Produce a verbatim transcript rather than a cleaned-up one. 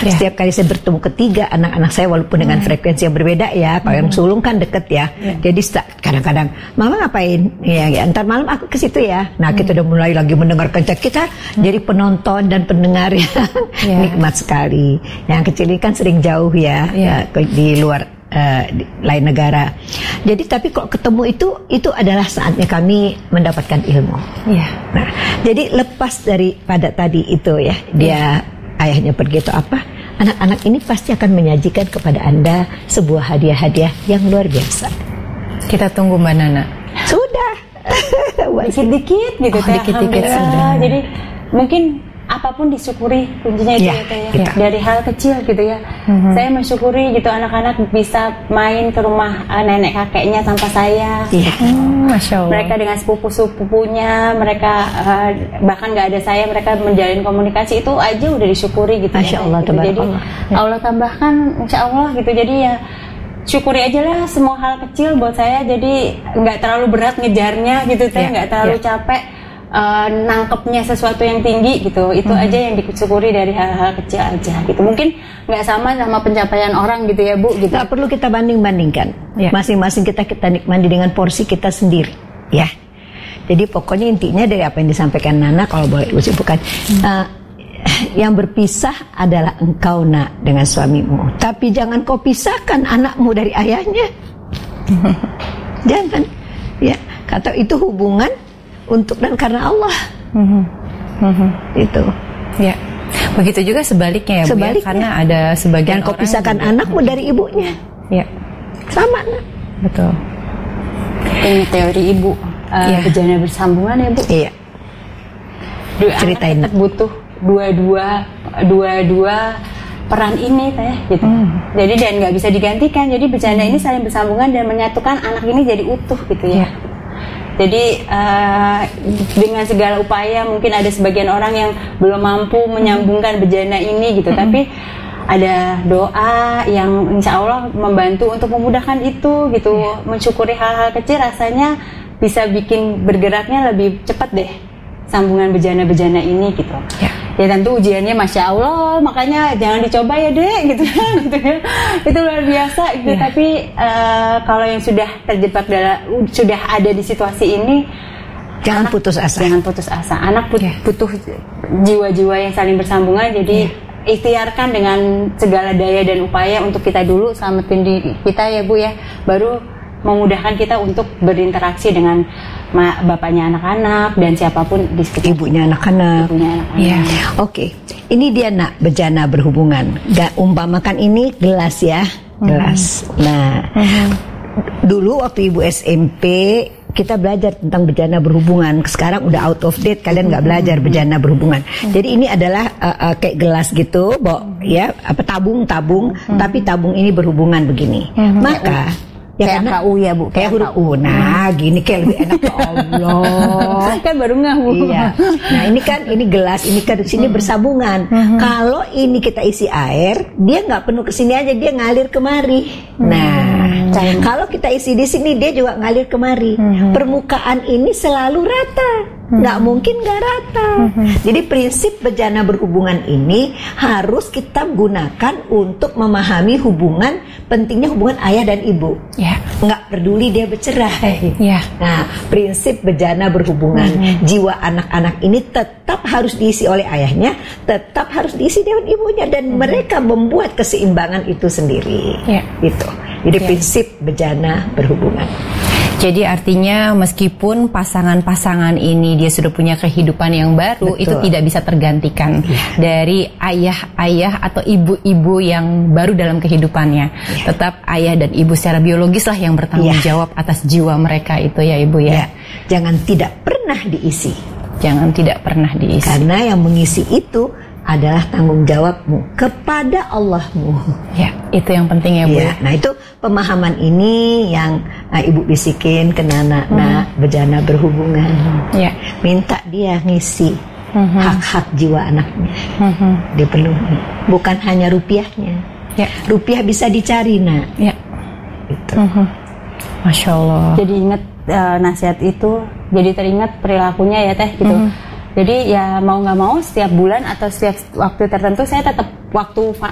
Yeah. Setiap kali saya bertemu ketiga anak-anak saya, walaupun dengan hmm. frekuensi yang berbeda ya, kalau hmm. yang sulung kan deket ya, yeah. jadi kadang-kadang mama ngapain, ya, ya ntar malam aku ke situ ya. Nah hmm. kita udah mulai lagi mendengarkan kita, hmm. jadi penonton dan pendengar yang yeah. nikmat sekali. Yang kecil ini kan sering jauh ya, yeah. ya di luar Uh, di lain negara. Jadi tapi kalau ketemu itu itu adalah saatnya kami mendapatkan ilmu. Yeah. Nah, jadi lepas daripada tadi itu ya, dia yeah. ayahnya pergi atau apa, anak-anak ini pasti akan menyajikan kepada Anda sebuah hadiah-hadiah yang luar biasa. Kita tunggu Mbak Nana. Sudah. Dikit-dikit gitu, oh, dikit-dikit sudah. Jadi mungkin apapun disyukuri, kuncinya itu ya, ya, ya. Gitu. Dari hal kecil gitu ya. Mm-hmm. Saya mensyukuri gitu anak-anak bisa main ke rumah uh, nenek kakeknya tanpa saya. Ya. Hmm, Masya Allah. Mereka dengan sepupu-sepupunya, mereka uh, bahkan nggak ada saya, mereka menjalin komunikasi, itu aja udah disyukuri gitu. Masya ya, Allah, gitu. Jadi Allah. Ya. Allah tambahkan, Insya Allah gitu. Jadi ya syukuri aja lah semua hal kecil buat saya. Jadi nggak terlalu berat ngejarnya gitu, saya nggak ya. terlalu ya. capek. Uh, nangkepnya sesuatu yang tinggi gitu, itu hmm. aja yang disyukuri dari hal-hal kecil aja gitu. Mungkin nggak sama sama pencapaian orang gitu ya Bu gitu. Nggak perlu kita banding-bandingkan, ya. Masing-masing kita kita nikmati dengan porsi kita sendiri ya. Jadi pokoknya intinya dari apa yang disampaikan Nana, kalau boleh ucapkan hmm. uh, yang berpisah adalah engkau nak dengan suamimu, tapi jangan kau pisahkan anakmu dari ayahnya. Jangan ya, kata itu hubungan untuk dan karena Allah. Mm-hmm. Mm-hmm. Itu ya. Begitu juga sebaliknya ya, sebaliknya. Bu, ya? Karena ada sebagian yang kau pisahkan juga anakmu dari ibunya. Ya. Sama nak. Betul. Ini teori ibu uh, ya. Bejana bersambungan ya Bu. Iya. Dua ceritain anak butuh dua-dua dua-dua peran ini teh gitu. Hmm. Jadi dan nggak bisa digantikan. Jadi bejana hmm. ini saling bersambungan dan menyatukan anak ini jadi utuh gitu ya. Ya. Jadi uh, dengan segala upaya, mungkin ada sebagian orang yang belum mampu menyambungkan bejana ini gitu, mm-hmm. tapi ada doa yang insya Allah membantu untuk memudahkan itu gitu. Yeah. Mensyukuri hal-hal kecil rasanya bisa bikin bergeraknya lebih cepat deh sambungan bejana-bejana ini gitu. Yeah. Ya tentu ujiannya Masya Allah, makanya jangan dicoba ya dek gitu kan, gitu ya. Itu luar biasa gitu. Yeah. Tapi uh, kalau yang sudah terjebak dalam, sudah ada di situasi ini, jangan anak, putus asa. Jangan putus asa. Anak put, yeah. butuh jiwa-jiwa yang saling bersambungan. Jadi yeah. ikhtiarkan dengan segala daya dan upaya untuk kita dulu selamatin diri kita ya Bu ya. Baru memudahkan kita untuk berinteraksi dengan ma- bapaknya anak-anak dan siapapun di sekitar ibunya anak-anak. Ibunya anak-anak. Ya. Oke, okay. Ini dia nak bejana berhubungan. Gak umpamakan ini gelas ya, gelas. Mm-hmm. Nah, mm-hmm. dulu waktu ibu S M P kita belajar tentang bejana berhubungan. Sekarang udah out of date, kalian nggak belajar bejana berhubungan. Mm-hmm. Jadi ini adalah uh, uh, kayak gelas gitu, bawa ya apa tabung-tabung, mm-hmm. tapi tabung ini berhubungan begini. Mm-hmm. Maka ya kayak K U ya Bu, kayak huruf U. Nah gini kayak lebih enak ya Allah. Kan baru nggak Bu. Iya. Nah ini kan ini gelas, ini kan di sini hmm. bersambungan. Hmm. Kalau ini kita isi air, dia nggak penuh ke sini aja, dia ngalir kemari. Hmm. Nah hmm. kalau kita isi di sini, dia juga ngalir kemari. Hmm. Permukaan ini selalu rata, nggak hmm. mungkin nggak rata. Hmm. Jadi prinsip bejana berhubungan ini harus kita gunakan untuk memahami hubungan, pentingnya hubungan ayah dan ibu. Ya. Nggak peduli dia bercerai. Ya. Nah, prinsip bejana berhubungan, mm-hmm. jiwa anak-anak ini tetap harus diisi oleh ayahnya, tetap harus diisi dengan ibunya, dan mm-hmm. mereka membuat keseimbangan itu sendiri. Ya. Itu. Jadi ya. prinsip bejana berhubungan. Jadi artinya meskipun pasangan-pasangan ini dia sudah punya kehidupan yang baru, betul. Itu tidak bisa tergantikan ya. Dari ayah-ayah atau ibu-ibu yang baru dalam kehidupannya. Ya. Tetap ayah dan ibu secara biologis lah yang bertanggung ya. Jawab atas jiwa mereka itu ya Ibu ya. Ya. Jangan tidak pernah diisi. Jangan tidak pernah diisi. Karena yang mengisi itu adalah tanggung jawabmu kepada Allahmu. Ya, itu yang penting ya Bu. Ya, nah itu pemahaman ini yang uh, Ibu bisikin ke Nana, hmm. nah bejana berhubungan. Ya. Minta dia ngisi hmm. hak-hak jiwa anaknya. Hmm. Dipenuhi. Bukan hanya rupiahnya. Ya. Rupiah bisa dicari, nak. Ya. Itu. Hmm. Masya Allah. Jadi ingat uh, nasihat itu, jadi teringat perilakunya ya Teh gitu. Hmm. Jadi ya mau nggak mau setiap bulan atau setiap waktu tertentu saya tetap waktu